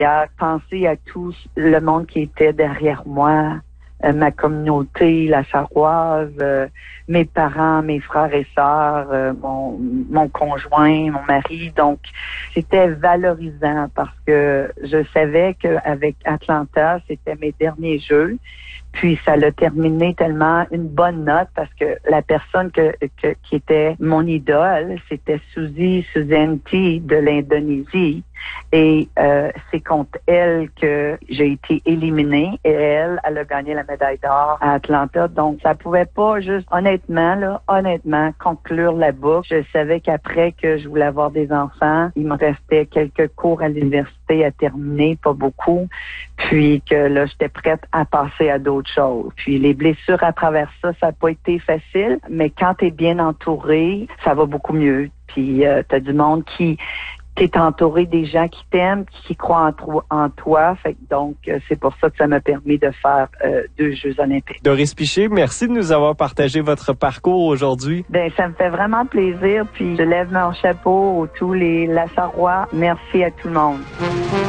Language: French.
penser à tout le monde qui était derrière moi, ma communauté, la Sarroise, mes parents, mes frères et sœurs, mon conjoint, mon mari. Donc, c'était valorisant parce que je savais qu'avec Atlanta, c'était mes derniers jeux. Puis ça l'a terminé tellement une bonne note parce que la personne qui était mon idole, c'était Suzanne T de l'Indonésie. Et c'est contre elle que j'ai été éliminée et elle a gagné la médaille d'or à Atlanta. Donc ça pouvait pas juste honnêtement conclure la boucle. Je savais qu'après que je voulais avoir des enfants, il me restait quelques cours à l'université à terminer, pas beaucoup. Puis que là j'étais prête à passer à d'autres choses. Puis les blessures à travers ça n'a pas été facile, mais quand tu es bien entouré, ça va beaucoup mieux. Puis tu as du monde qui t'es entouré des gens qui t'aiment, qui croient en toi. Fait que donc, c'est pour ça que ça m'a permis de faire 2 Jeux olympiques. Doris Piché, merci de nous avoir partagé votre parcours aujourd'hui. Ben, ça me fait vraiment plaisir. Puis je lève mon chapeau aux tous les Lasarrois. Merci à tout le monde.